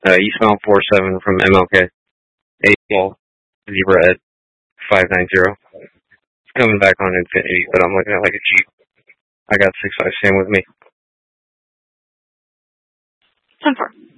Eastbound 47 from MLK. 8 ball, Zebra Ed 590. Coming back on Infinity, but I'm looking at like a Jeep. I got 656 with me. 10-4.